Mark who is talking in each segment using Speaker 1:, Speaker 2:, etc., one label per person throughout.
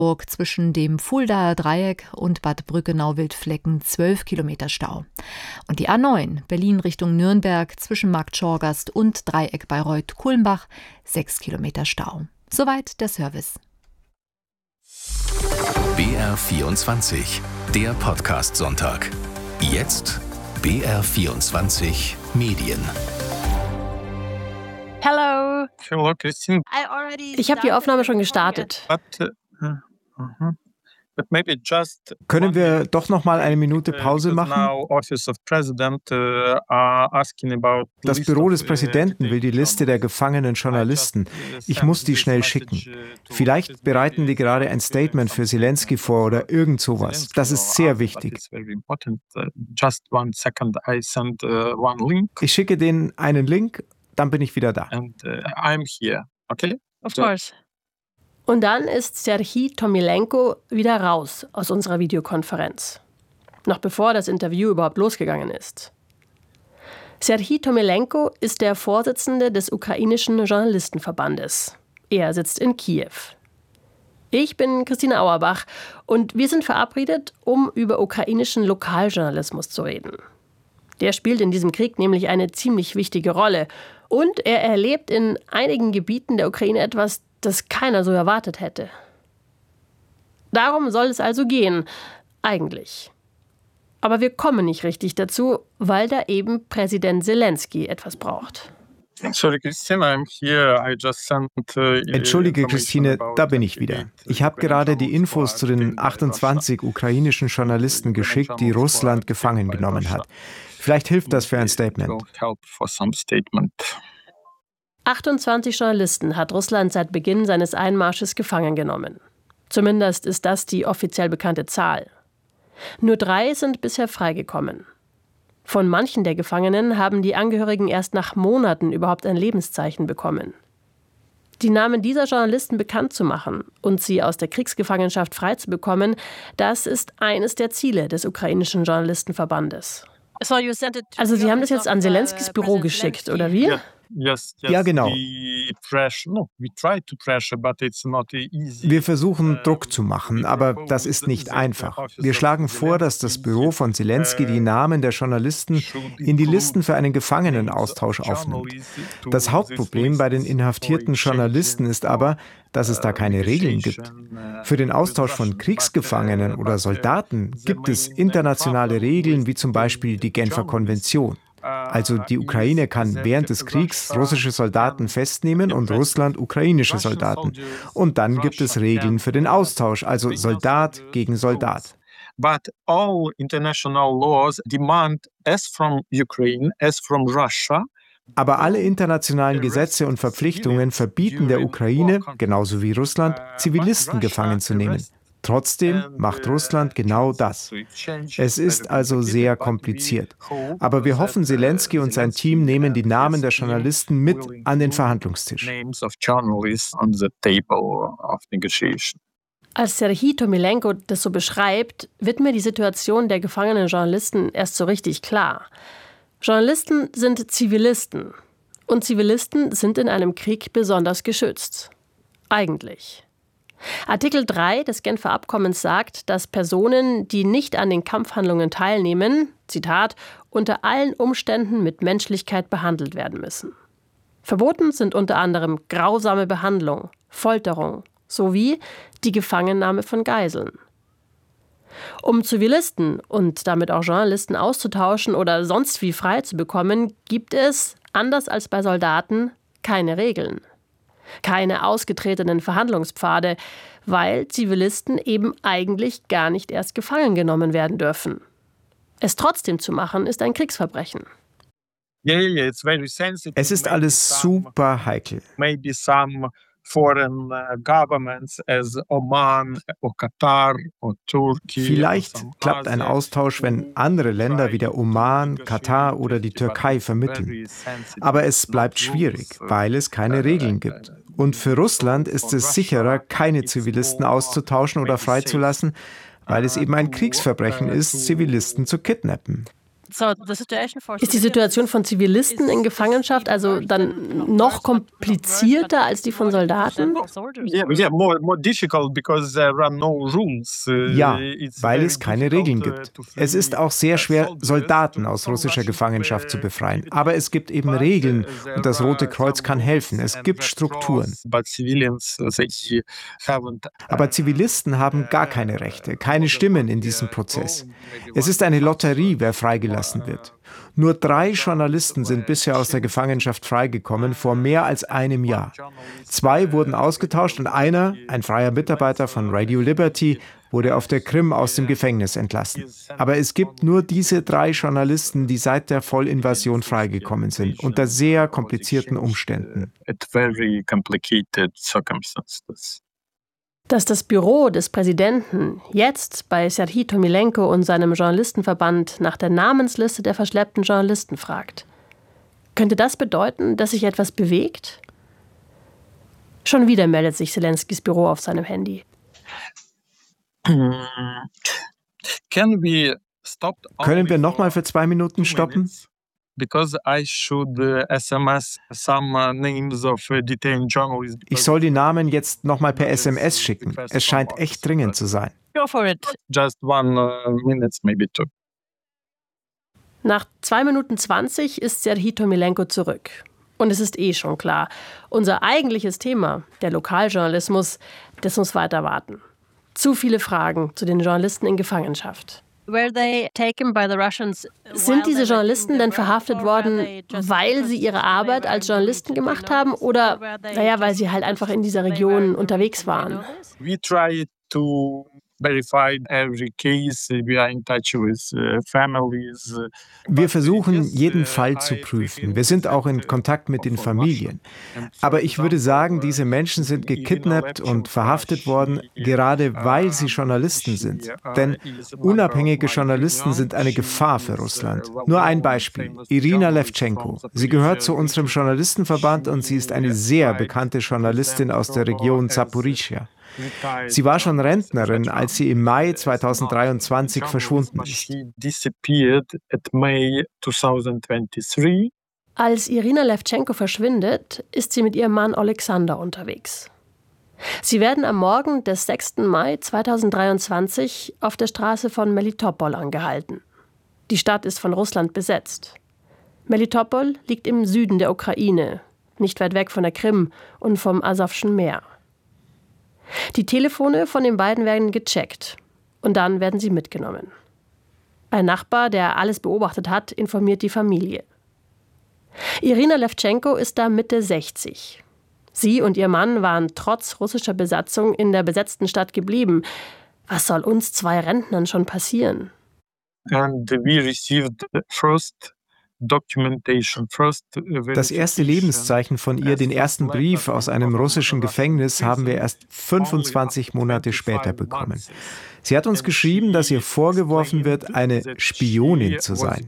Speaker 1: Zwischen dem Fuldaer Dreieck und Bad Brückenau-Wildflecken 12 Kilometer Stau. Und die A9 Berlin Richtung Nürnberg zwischen Marktschorgast und Dreieck Bayreuth-Kulmbach 6 Kilometer Stau. Soweit der Service.
Speaker 2: BR24, der Podcast-Sonntag. Jetzt BR24 Medien.
Speaker 3: Hello.
Speaker 4: Hello, Christine.
Speaker 3: Ich habe die Aufnahme schon gestartet.
Speaker 5: Können wir doch noch mal eine Minute Pause machen? Das Büro des Präsidenten will die Liste der gefangenen Journalisten. Ich muss die schnell schicken. Vielleicht bereiten die gerade ein Statement für Zelensky vor oder irgend sowas. Das ist sehr wichtig. Ich schicke denen einen Link, dann bin ich wieder da.
Speaker 3: Of course. Und dann ist Serhij Tomilenko wieder raus aus unserer Videokonferenz. Noch bevor das Interview überhaupt losgegangen ist. Serhij Tomilenko ist der Vorsitzende des ukrainischen Journalistenverbandes. Er sitzt in Kiew. Ich bin Christine Auerbach und wir sind verabredet, um über ukrainischen Lokaljournalismus zu reden. Der spielt in diesem Krieg nämlich eine ziemlich wichtige Rolle. Und er erlebt in einigen Gebieten der Ukraine etwas, das keiner so erwartet hätte. Darum soll es also gehen, eigentlich. Aber wir kommen nicht richtig dazu, weil da eben Präsident Zelensky etwas braucht.
Speaker 5: Entschuldige, Christine, da bin ich wieder. Ich habe gerade die Infos zu den 28 ukrainischen Journalisten geschickt, die Russland gefangen genommen hat. Vielleicht hilft das für ein Statement.
Speaker 3: 28 Journalisten hat Russland seit Beginn seines Einmarsches gefangen genommen. Zumindest ist das die offiziell bekannte Zahl. Nur 3 sind bisher freigekommen. Von manchen der Gefangenen haben die Angehörigen erst nach Monaten überhaupt ein Lebenszeichen bekommen. Die Namen dieser Journalisten bekannt zu machen und sie aus der Kriegsgefangenschaft freizubekommen, das ist eines der Ziele des ukrainischen Journalistenverbandes. Also Sie haben das jetzt an Zelenskys Büro geschickt, oder wie?
Speaker 5: Ja, genau. Wir versuchen, Druck zu machen, aber das ist nicht einfach. Wir schlagen vor, dass das Büro von Zelensky die Namen der Journalisten in die Listen für einen Gefangenenaustausch aufnimmt. Das Hauptproblem bei den inhaftierten Journalisten ist aber, dass es da keine Regeln gibt. Für den Austausch von Kriegsgefangenen oder Soldaten gibt es internationale Regeln, wie zum Beispiel die Genfer Konvention. Also die Ukraine kann während des Kriegs russische Soldaten festnehmen und Russland ukrainische Soldaten. Und dann gibt es Regeln für den Austausch, also Soldat gegen Soldat.
Speaker 4: But all international laws demand as from Ukraine, as from Russia.
Speaker 5: Aber alle internationalen Gesetze und Verpflichtungen verbieten der Ukraine, genauso wie Russland, Zivilisten gefangen zu nehmen. Trotzdem macht Russland genau das. Es ist also sehr kompliziert. Aber wir hoffen, Zelensky und sein Team nehmen die Namen der Journalisten mit an den Verhandlungstisch.
Speaker 3: Als Serhij Tomilenko das so beschreibt, wird mir die Situation der gefangenen Journalisten erst so richtig klar. Journalisten sind Zivilisten. Und Zivilisten sind in einem Krieg besonders geschützt. Eigentlich. Artikel 3 des Genfer Abkommens sagt, dass Personen, die nicht an den Kampfhandlungen teilnehmen, Zitat, unter allen Umständen mit Menschlichkeit behandelt werden müssen. Verboten sind unter anderem grausame Behandlung, Folterung sowie die Gefangennahme von Geiseln. Um Zivilisten und damit auch Journalisten auszutauschen oder sonst wie frei zu bekommen, gibt es, anders als bei Soldaten, keine Regeln. Keine ausgetretenen Verhandlungspfade, weil Zivilisten eben eigentlich gar nicht erst gefangen genommen werden dürfen. Es trotzdem zu machen, ist ein Kriegsverbrechen.
Speaker 5: Es ist alles super heikel. Vielleicht klappt ein Austausch, wenn andere Länder wie der Oman, Katar oder die Türkei vermitteln. Aber es bleibt schwierig, weil es keine Regeln gibt. Und für Russland ist es sicherer, keine Zivilisten auszutauschen oder freizulassen, weil es eben ein Kriegsverbrechen ist, Zivilisten zu kidnappen.
Speaker 3: Ist die Situation von Zivilisten in Gefangenschaft also dann noch komplizierter als die von Soldaten?
Speaker 5: Ja, weil es keine Regeln gibt. Es ist auch sehr schwer, Soldaten aus russischer Gefangenschaft zu befreien. Aber es gibt eben Regeln und das Rote Kreuz kann helfen. Es gibt Strukturen. Aber Zivilisten haben gar keine Rechte, keine Stimmen in diesem Prozess. Es ist eine Lotterie, wer freigelassen wird. Nur 3 Journalisten sind bisher aus der Gefangenschaft freigekommen, vor mehr als einem Jahr. 2 wurden ausgetauscht und einer, ein freier Mitarbeiter von Radio Liberty, wurde auf der Krim aus dem Gefängnis entlassen. Aber es gibt nur diese 3 Journalisten, die seit der Vollinvasion freigekommen sind, unter sehr komplizierten Umständen.
Speaker 3: Dass das Büro des Präsidenten jetzt bei Serhij Tomilenko und seinem Journalistenverband nach der Namensliste der verschleppten Journalisten fragt. Könnte das bedeuten, dass sich etwas bewegt? Schon wieder meldet sich Zelenskys Büro auf seinem Handy.
Speaker 5: Können wir nochmal für 2 Minuten stoppen? Ich soll die Namen jetzt nochmal per SMS schicken. Es scheint echt dringend zu sein.
Speaker 3: Go for it. Just 1 minute, maybe 2. Nach 2 Minuten 20 ist Serhij Tomilenko zurück. Und es ist schon klar, unser eigentliches Thema, der Lokaljournalismus, das muss weiter warten. Zu viele Fragen zu den Journalisten in Gefangenschaft. Sind diese Journalisten denn verhaftet worden, weil sie ihre Arbeit als Journalisten gemacht haben oder weil sie halt einfach in dieser Region unterwegs waren?
Speaker 5: Wir versuchen, jeden Fall zu prüfen. Wir sind auch in Kontakt mit den Familien. Aber ich würde sagen, diese Menschen sind gekidnappt und verhaftet worden, gerade weil sie Journalisten sind. Denn unabhängige Journalisten sind eine Gefahr für Russland. Nur ein Beispiel. Irina Levchenko. Sie gehört zu unserem Journalistenverband und sie ist eine sehr bekannte Journalistin aus der Region Zaporizhia. Sie war schon Rentnerin, als sie im Mai 2023 verschwunden ist.
Speaker 3: Als Irina Levchenko verschwindet, ist sie mit ihrem Mann Alexander unterwegs. Sie werden am Morgen des 6. Mai 2023 auf der Straße von Melitopol angehalten. Die Stadt ist von Russland besetzt. Melitopol liegt im Süden der Ukraine, nicht weit weg von der Krim und vom Asowschen Meer. Die Telefone von den beiden werden gecheckt und dann werden sie mitgenommen. Ein Nachbar, der alles beobachtet hat, informiert die Familie. Irina Levchenko ist da Mitte 60. Sie und ihr Mann waren trotz russischer Besatzung in der besetzten Stadt geblieben. Was soll uns 2 Rentnern schon passieren?
Speaker 5: Das erste Lebenszeichen von ihr, den ersten Brief aus einem russischen Gefängnis, haben wir erst 25 Monate später bekommen. Sie hat uns geschrieben, dass ihr vorgeworfen wird, eine Spionin zu sein.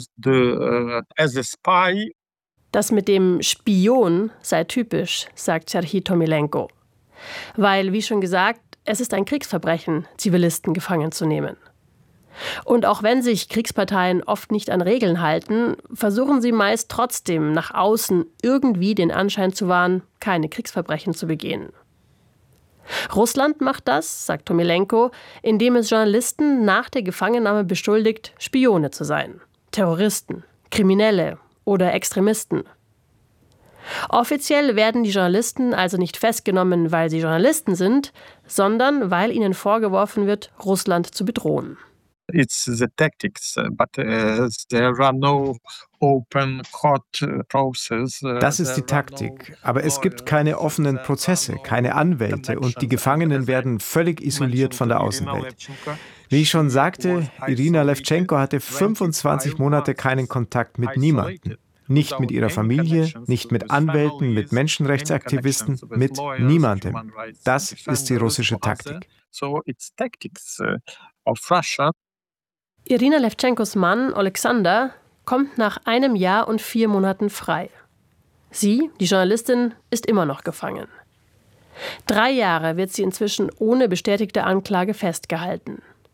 Speaker 3: Das mit dem Spion sei typisch, sagt Serhij Tomilenko. Weil, wie schon gesagt, es ist ein Kriegsverbrechen, Zivilisten gefangen zu nehmen. Und auch wenn sich Kriegsparteien oft nicht an Regeln halten, versuchen sie meist trotzdem nach außen irgendwie den Anschein zu wahren, keine Kriegsverbrechen zu begehen. Russland macht das, sagt Tomilenko, indem es Journalisten nach der Gefangennahme beschuldigt, Spione zu sein, Terroristen, Kriminelle oder Extremisten. Offiziell werden die Journalisten also nicht festgenommen, weil sie Journalisten sind, sondern weil ihnen vorgeworfen wird, Russland zu bedrohen.
Speaker 4: It's the tactics, but there are no open court process.
Speaker 5: Das ist die Taktik, aber es gibt keine offenen Prozesse, keine Anwälte und die Gefangenen werden völlig isoliert von der Außenwelt. Wie ich schon sagte, Irina Levchenko hatte 25 Monate keinen Kontakt mit niemandem. Nicht mit ihrer Familie, nicht mit Anwälten, mit Menschenrechtsaktivisten, mit niemandem. Das ist die russische Taktik.
Speaker 4: So it's tactics of Russia.
Speaker 3: Irina Levchenkos Mann, Alexander, kommt nach 1 Jahr und 4 Monaten frei. Sie, die Journalistin, ist immer noch gefangen. 3 Jahre wird sie inzwischen ohne bestätigte Anklage festgehalten.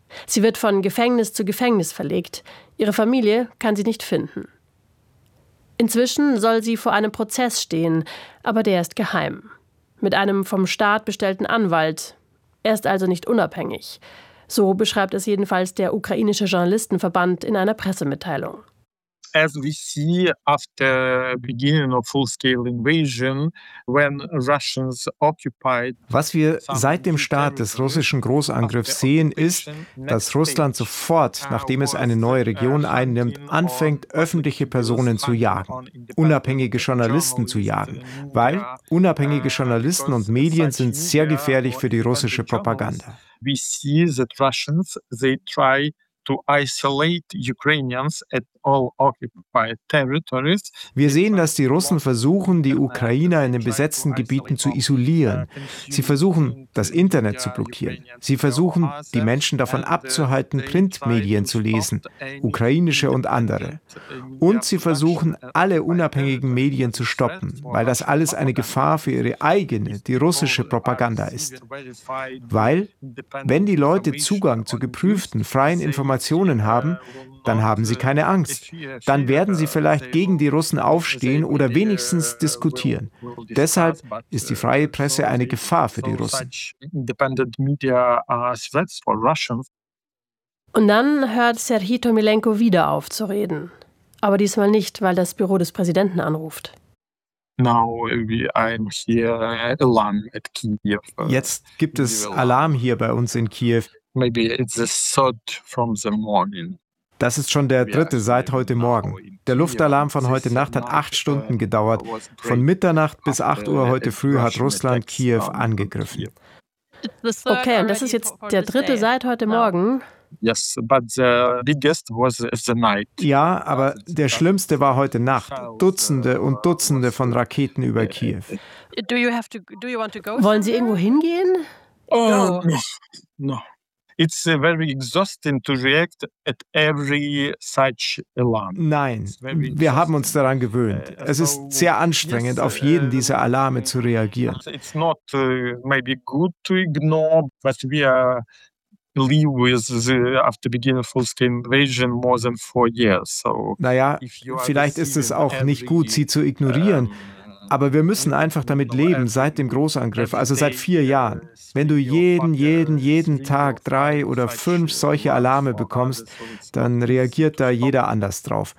Speaker 3: Sie wird von Gefängnis zu Gefängnis verlegt. Ihre Familie kann sie nicht finden. Inzwischen soll sie vor einem Prozess stehen, aber der ist geheim. Mit einem vom Staat bestellten Anwalt. Er ist also nicht unabhängig. So beschreibt es jedenfalls der ukrainische Journalistenverband in einer Pressemitteilung.
Speaker 4: As we see after beginning of full-scale invasion, when Russians occupied.
Speaker 5: Was wir seit dem Start des russischen Großangriffs sehen, ist, dass Russland sofort, nachdem es eine neue Region einnimmt, anfängt, öffentliche Personen zu jagen, unabhängige Journalisten zu jagen, weil unabhängige Journalisten und Medien sind sehr gefährlich für die russische Propaganda.
Speaker 4: We see that Russians, they try to isolate Ukrainians at all occupied territories.
Speaker 5: Wir sehen, dass die Russen versuchen, die Ukrainer in den besetzten Gebieten zu isolieren. Sie versuchen, das Internet zu blockieren. Sie versuchen, die Menschen davon abzuhalten, Printmedien zu lesen, ukrainische und andere. Und sie versuchen, alle unabhängigen Medien zu stoppen, weil das alles eine Gefahr für ihre eigene, die russische Propaganda ist. Weil, wenn die Leute Zugang zu geprüften, freien Informationen haben, dann haben sie keine Angst. Dann werden sie vielleicht gegen die Russen aufstehen oder wenigstens diskutieren. Deshalb ist die freie Presse eine Gefahr für die Russen.
Speaker 3: Und dann hört Serhij Tomilenko wieder auf zu reden. Aber diesmal nicht, weil das Büro des Präsidenten anruft.
Speaker 5: Jetzt gibt es Alarm hier bei uns in Kiew. Das ist schon der dritte seit heute Morgen. Der Luftalarm von heute Nacht hat 8 Stunden gedauert. Von Mitternacht bis 8 Uhr heute früh hat Russland Kiew angegriffen.
Speaker 3: Okay, und das ist jetzt der dritte seit heute Morgen?
Speaker 5: Ja, aber der schlimmste war heute Nacht. Dutzende und Dutzende von Raketen über Kiew.
Speaker 3: Wollen Sie irgendwo hingehen?
Speaker 4: No. It's very exhausting to react at every such alarm.
Speaker 5: Nein, wir haben uns daran gewöhnt. Es ist sehr anstrengend, auf jeden dieser Alarme zu reagieren.
Speaker 4: It's not maybe good to ignore, but we live with after beginning full-scale invasion more than 4 years. So
Speaker 5: naja, vielleicht ist es auch nicht gut, sie zu ignorieren. Aber wir müssen einfach damit leben, seit dem Großangriff, also seit 4 Jahren. Wenn du jeden Tag 3 oder 5 solche Alarme bekommst, dann reagiert da jeder anders drauf.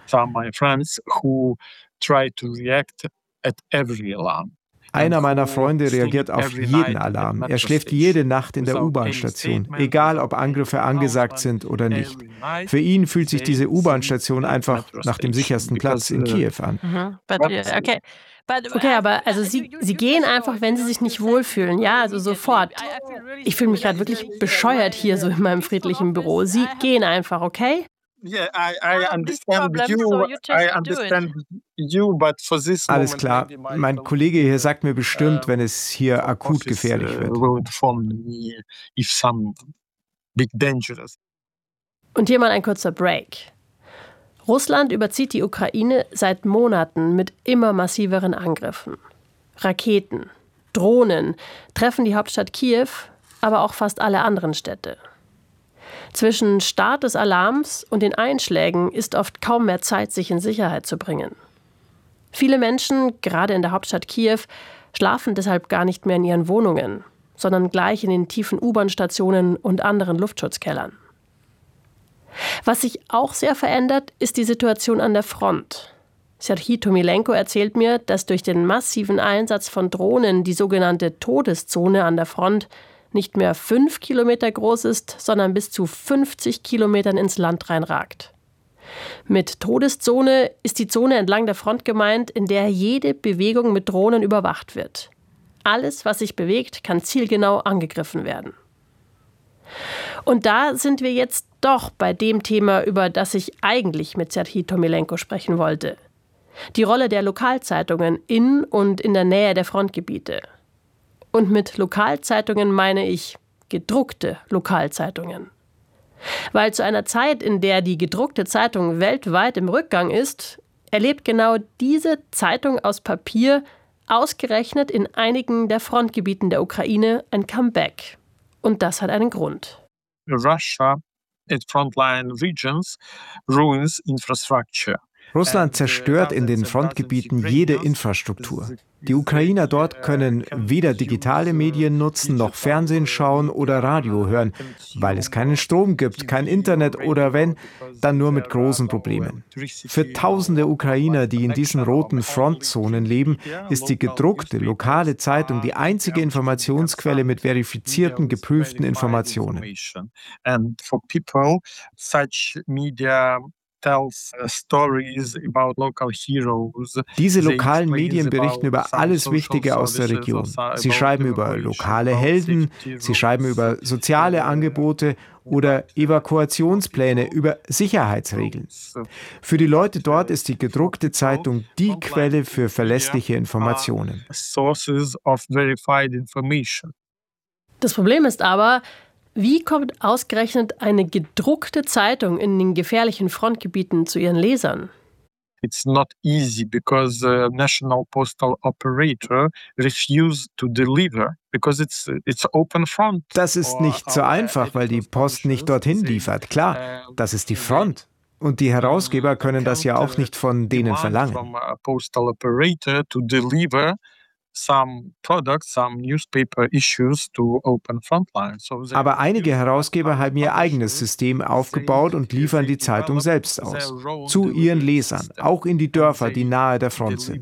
Speaker 5: Einer meiner Freunde reagiert auf jeden Alarm. Er schläft jede Nacht in der U-Bahn-Station, egal ob Angriffe angesagt sind oder nicht. Für ihn fühlt sich diese U-Bahn-Station einfach nach dem sichersten Platz in Kiew an.
Speaker 3: Okay, aber also Sie gehen einfach, wenn Sie sich nicht wohlfühlen, ja, also sofort. Ich fühle mich gerade wirklich bescheuert hier so in meinem friedlichen Büro. Sie gehen einfach, okay?
Speaker 4: Yeah, I understand you, but for this
Speaker 5: Alles klar. Mein Kollege hier sagt mir bestimmt, wenn es hier akut gefährlich wird.
Speaker 3: Und hier mal ein kurzer Break. Russland überzieht die Ukraine seit Monaten mit immer massiveren Angriffen. Raketen, Drohnen treffen die Hauptstadt Kiew, aber auch fast alle anderen Städte. Zwischen Start des Alarms und den Einschlägen ist oft kaum mehr Zeit, sich in Sicherheit zu bringen. Viele Menschen, gerade in der Hauptstadt Kiew, schlafen deshalb gar nicht mehr in ihren Wohnungen, sondern gleich in den tiefen U-Bahn-Stationen und anderen Luftschutzkellern. Was sich auch sehr verändert, ist die Situation an der Front. Serhij Tomilenko erzählt mir, dass durch den massiven Einsatz von Drohnen die sogenannte Todeszone an der Front nicht mehr 5 Kilometer groß ist, sondern bis zu 50 Kilometern ins Land reinragt. Mit Todeszone ist die Zone entlang der Front gemeint, in der jede Bewegung mit Drohnen überwacht wird. Alles, was sich bewegt, kann zielgenau angegriffen werden. Und da sind wir jetzt doch bei dem Thema, über das ich eigentlich mit Serhij Tomilenko sprechen wollte. Die Rolle der Lokalzeitungen in und in der Nähe der Frontgebiete. Und mit Lokalzeitungen meine ich gedruckte Lokalzeitungen. Weil zu einer Zeit, in der die gedruckte Zeitung weltweit im Rückgang ist, erlebt genau diese Zeitung aus Papier ausgerechnet in einigen der Frontgebieten der Ukraine ein Comeback. Und das hat einen Grund.
Speaker 4: Russia at frontline regions ruins infrastructure.
Speaker 5: Russland zerstört in den Frontgebieten jede Infrastruktur. Die Ukrainer dort können weder digitale Medien nutzen, noch Fernsehen schauen oder Radio hören, weil es keinen Strom gibt, kein Internet oder wenn, dann nur mit großen Problemen. Für tausende Ukrainer, die in diesen roten Frontzonen leben, ist die gedruckte lokale Zeitung die einzige Informationsquelle mit verifizierten, geprüften Informationen.
Speaker 4: And for people, such media
Speaker 5: Diese lokalen Medien berichten über alles Wichtige aus der Region. Sie schreiben über lokale Helden, sie schreiben über soziale Angebote oder Evakuationspläne, über Sicherheitsregeln. Für die Leute dort ist die gedruckte Zeitung die Quelle für verlässliche Informationen.
Speaker 3: Das Problem ist aber, wie kommt ausgerechnet eine gedruckte Zeitung in den gefährlichen Frontgebieten zu ihren Lesern?
Speaker 4: It's not easy because the National Postal Operator refused to deliver because it's open front.
Speaker 5: Das ist nicht so einfach, weil die Post nicht dorthin liefert. Klar, das ist die Front. Und die Herausgeber können das ja auch nicht von denen verlangen.
Speaker 4: Postal Operator to deliver some products, some newspaper issues to open frontline.
Speaker 5: Aber einige Herausgeber haben ihr eigenes System aufgebaut und liefern die Zeitung selbst aus. Zu ihren Lesern, auch in die Dörfer, die nahe der Front sind.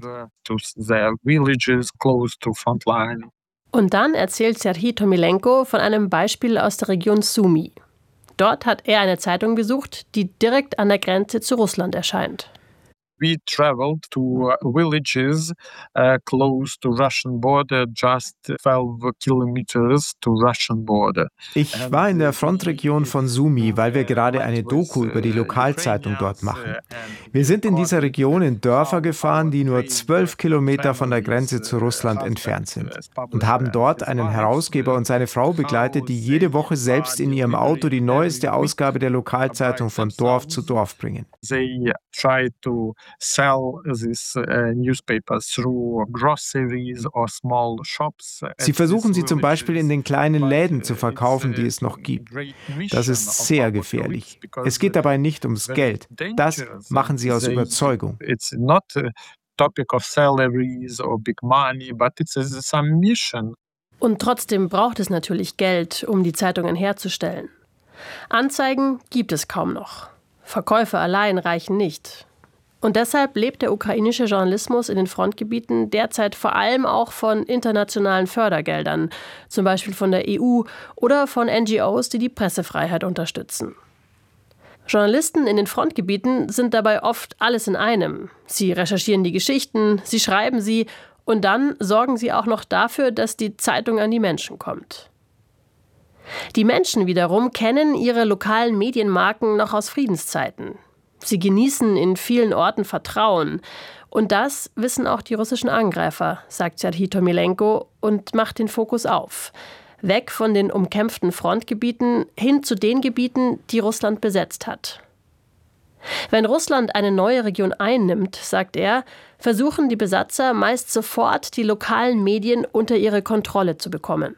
Speaker 3: Und dann erzählt Serhij Tomilenko von einem Beispiel aus der Region Sumy. Dort hat er eine Zeitung besucht, die direkt an der Grenze zu Russland erscheint.
Speaker 4: We traveled to villages close to Russian border, just 12 kilometers to Russian border.
Speaker 5: Ich war in der Frontregion von Sumy, weil wir gerade eine Doku über die Lokalzeitung dort machen. Wir sind in dieser Region in Dörfer gefahren, die nur 12 Kilometer von der Grenze zu Russland entfernt sind und haben dort einen Herausgeber und seine Frau begleitet, die jede Woche selbst in ihrem Auto die neueste Ausgabe der Lokalzeitung von Dorf zu Dorf bringen.
Speaker 4: They try to sell these newspapers through groceries or small shops.
Speaker 5: Sie versuchen sie zum Beispiel in den kleinen Läden zu verkaufen, die es noch gibt. Das ist sehr gefährlich. Es geht dabei nicht ums Geld. Das machen sie aus Überzeugung.
Speaker 4: It's not a topic of salaries or big money, but it's some mission.
Speaker 3: Und trotzdem braucht es natürlich Geld, um die Zeitungen herzustellen. Anzeigen gibt es kaum noch. Verkäufe allein reichen nicht. Und deshalb lebt der ukrainische Journalismus in den Frontgebieten derzeit vor allem auch von internationalen Fördergeldern, zum Beispiel von der EU oder von NGOs, die die Pressefreiheit unterstützen. Journalisten in den Frontgebieten sind dabei oft alles in einem. Sie recherchieren die Geschichten, sie schreiben sie und dann sorgen sie auch noch dafür, dass die Zeitung an die Menschen kommt. Die Menschen wiederum kennen ihre lokalen Medienmarken noch aus Friedenszeiten. Sie genießen in vielen Orten Vertrauen. Und das wissen auch die russischen Angreifer, sagt Serhij Tomilenko und macht den Fokus auf. Weg von den umkämpften Frontgebieten hin zu den Gebieten, die Russland besetzt hat. Wenn Russland eine neue Region einnimmt, sagt er, versuchen die Besatzer meist sofort, die lokalen Medien unter ihre Kontrolle zu bekommen.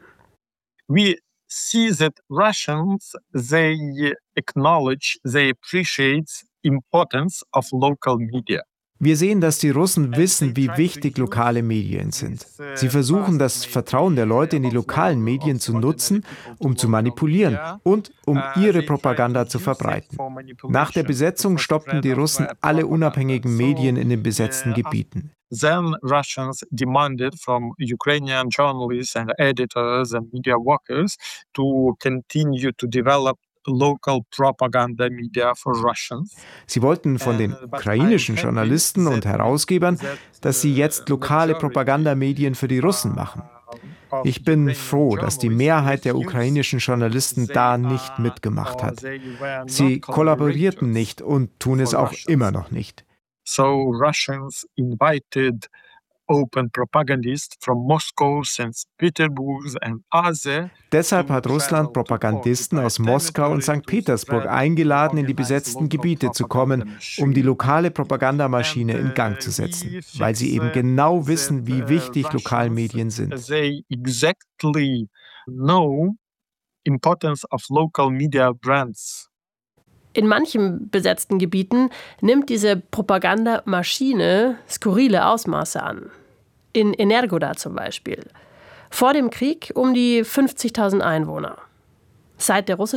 Speaker 4: We see that Russians, they acknowledge, they appreciate importance of local media.
Speaker 5: Wir sehen, dass die Russen wissen, wie wichtig lokale Medien sind. Sie versuchen, das Vertrauen der Leute in die lokalen Medien zu nutzen, um zu manipulieren und um ihre Propaganda zu verbreiten. Nach der Besetzung stoppten die Russen alle unabhängigen Medien in den besetzten Gebieten.
Speaker 4: Then Russians demanded from Ukrainian journalists and editors and media workers to continue to develop local propaganda media for Russians.
Speaker 5: Sie wollten von den ukrainischen Journalisten und Herausgebern, dass sie jetzt lokale Propagandamedien für die Russen machen. Ich bin froh, dass die Mehrheit der ukrainischen Journalisten da nicht mitgemacht hat. Sie kollaborierten nicht und tun es auch immer noch nicht.
Speaker 4: So Russians invited open propagandists from Moscow, St. Petersburg and other.
Speaker 5: Deshalb hat Russland Propagandisten aus Moskau und St. Petersburg eingeladen, in die besetzten Gebiete zu kommen, um die lokale Propagandamaschine in Gang zu setzen, weil sie eben genau wissen, wie wichtig Lokalmedien sind.
Speaker 4: They exactly know importance of local media brands.
Speaker 3: In manchen besetzten Gebieten nimmt diese Propagandamaschine skurrile Ausmaße an. In Energoda zum Beispiel. Vor dem Krieg um die 50.000 Einwohner. Seit der russischen